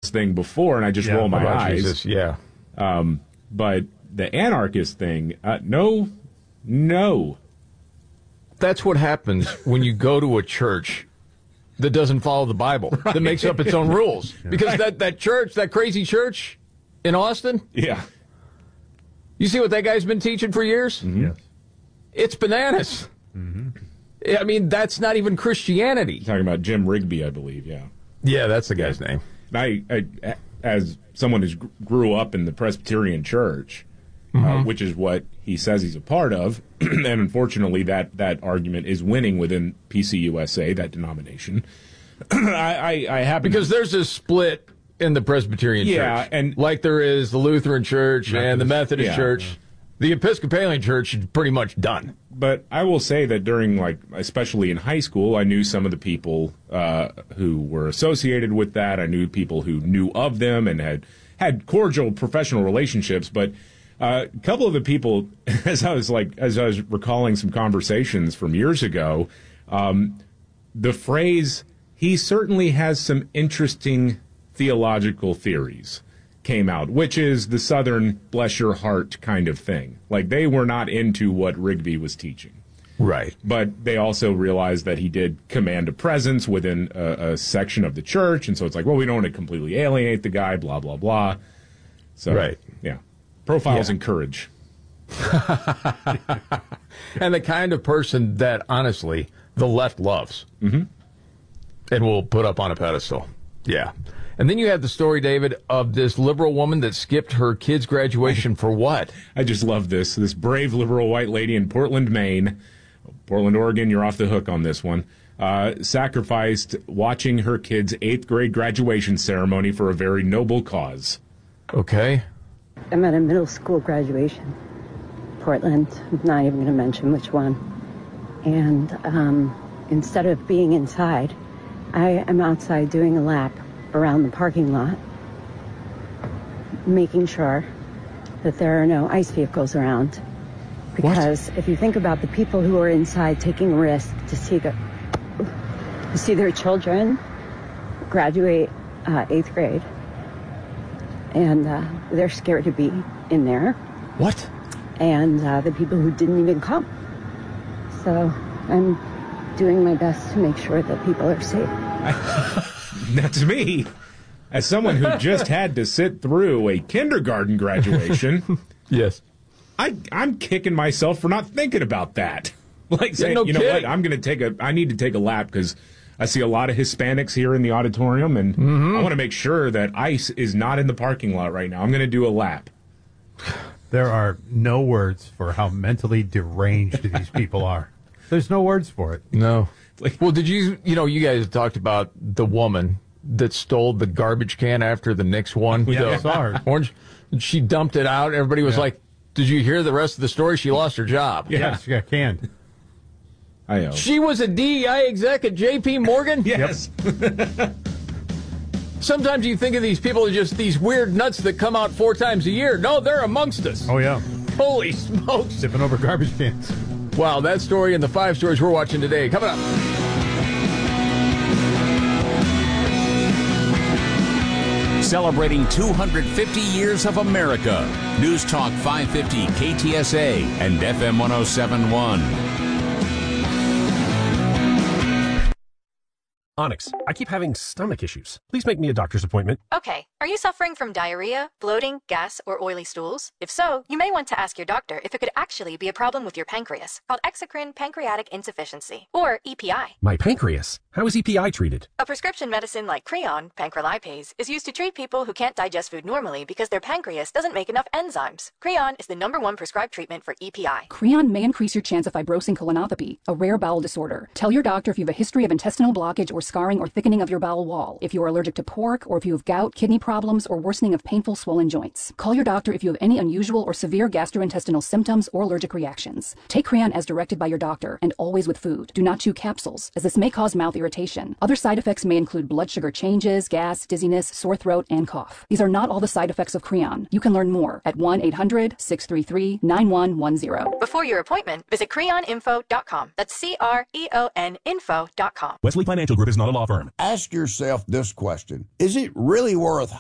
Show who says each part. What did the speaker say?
Speaker 1: this thing before, and I just roll my eyes.
Speaker 2: Jesus, yeah.
Speaker 1: But the anarchist thing, no.
Speaker 2: That's what happens when you go to a church that doesn't follow the Bible, that makes up its own rules. Because that church, that crazy church in Austin,
Speaker 1: yeah.
Speaker 2: You see what that guy's been teaching for years?
Speaker 3: Mm-hmm. Yes.
Speaker 2: It's bananas.
Speaker 3: Mm-hmm.
Speaker 2: I mean, that's not even Christianity.
Speaker 1: You're talking about Jim Rigby, I believe, yeah.
Speaker 2: Yeah, that's the guy's name.
Speaker 1: I as someone who grew up in the Presbyterian Church, which is what he says he's a part of, and unfortunately that argument is winning within PCUSA, that denomination. I happen
Speaker 2: because there's a split in the Presbyterian Church.
Speaker 1: And
Speaker 2: like there is the Lutheran Church and the Methodist Church. The Episcopalian Church is pretty much done.
Speaker 1: But I will say that during, especially in high school, I knew some of the people who were associated with that. I knew people who knew of them and had cordial professional relationships. But a couple of the people, as I was recalling some conversations from years ago, the phrase, "he certainly has some interesting theological theories," came out, which is the Southern bless your heart kind of thing. Like, they were not into what Rigby was teaching.
Speaker 2: Right.
Speaker 1: But they also realized that he did command a presence within a section of the church, and so it's like, well, we don't want to completely alienate the guy, blah, blah, blah. So,
Speaker 2: right.
Speaker 1: Yeah. Profiles encourage.
Speaker 2: And the kind of person that, honestly, the left loves.
Speaker 1: Mm-hmm.
Speaker 2: And will put up on a pedestal. Yeah. And then you had the story, David, of this liberal woman that skipped her kid's graduation for what?
Speaker 1: I just love this. This brave liberal white lady in Portland, Maine, Portland, Oregon, you're off the hook on this one, sacrificed watching her kid's 8th grade graduation ceremony for a very noble cause.
Speaker 2: Okay.
Speaker 4: I'm at a middle school graduation, Portland. I'm not even going to mention which one. And instead of being inside, I am outside doing a lap around the parking lot, making sure that there are no ICE vehicles around. Because if you think about the people who are inside taking a risk to see their children graduate 8th grade, and they're scared to be in there.
Speaker 2: What?
Speaker 4: And the people who didn't even come. So I'm doing my best to make sure that people are safe.
Speaker 1: That's me. As someone who just had to sit through a kindergarten graduation,
Speaker 2: yes,
Speaker 1: I'm kicking myself for not thinking about that. Like saying,
Speaker 2: no
Speaker 1: you know
Speaker 2: kidding.
Speaker 1: what, I need to take a lap because I see a lot of Hispanics here in the auditorium, and I want to make sure that ICE is not in the parking lot right now. I'm going to do a lap.
Speaker 3: There are no words for how mentally deranged these people are. There's no words for it.
Speaker 2: No. Well, did you guys talked about the woman that stole the garbage can after the Knicks won?
Speaker 3: Yeah, saw her.
Speaker 2: Orange. She dumped it out. Everybody was like, did you hear the rest of the story? She lost her job.
Speaker 3: Yeah, she got canned.
Speaker 1: I know.
Speaker 2: She was a DEI exec at J.P. Morgan?
Speaker 1: Yes.
Speaker 2: Yep. Sometimes you think of these people as just these weird nuts that come out 4 times a year. No, they're amongst us.
Speaker 3: Oh, yeah.
Speaker 2: Holy smokes.
Speaker 3: Sipping over garbage cans.
Speaker 2: Wow, that story and the 5 stories we're watching today. Coming up.
Speaker 5: Celebrating 250 years of America. News Talk 550 KTSA and FM 107.1.
Speaker 6: Onyx, I keep having stomach issues. Please make me a doctor's appointment.
Speaker 7: Okay. Are you suffering from diarrhea, bloating, gas, or oily stools? If so, you may want to ask your doctor if it could actually be a problem with your pancreas, called exocrine pancreatic insufficiency, or EPI.
Speaker 6: My pancreas? How is EPI treated?
Speaker 7: A prescription medicine like Creon, pancrelipase, is used to treat people who can't digest food normally because their pancreas doesn't make enough enzymes. Creon is the #1 prescribed treatment for EPI.
Speaker 8: Creon may increase your chance of fibrosing colonopathy, a rare bowel disorder. Tell your doctor if you have a history of intestinal blockage or scarring or thickening of your bowel wall, if you are allergic to pork, or if you have gout, kidney problems, or worsening of painful swollen joints. Call your doctor if you have any unusual or severe gastrointestinal symptoms or allergic reactions. Take Creon as directed by your doctor, and always with food. Do not chew capsules, as this may cause mouth irritation. Other side effects may include blood sugar changes, gas, dizziness, sore throat, and cough. These are not all the side effects of Creon. You can learn more at 1-800-633-9110.
Speaker 7: Before your appointment, visit creoninfo.com. That's CREON info.com.
Speaker 9: Wesley Financial Group is not a law firm.
Speaker 10: Ask yourself this question. Is it really worth